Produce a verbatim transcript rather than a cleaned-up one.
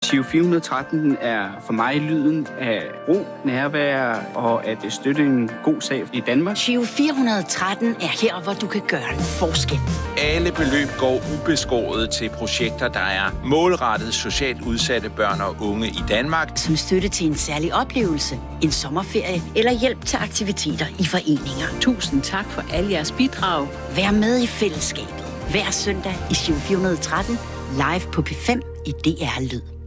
Giro fire hundrede og tretten er for mig lyden af ro, nærvær og at støtte en god sag i Danmark. Giro fire hundrede og tretten er her, hvor du kan gøre en forskel. Alle beløb går ubeskåret til projekter, der er målrettet socialt udsatte børn og unge i Danmark. Som støtte til en særlig oplevelse, en sommerferie eller hjælp til aktiviteter i foreninger. Tusind tak for alle jeres bidrag. Vær med i fællesskabet hver søndag i Giro fire hundrede og tretten live på P fem i D R Lyd.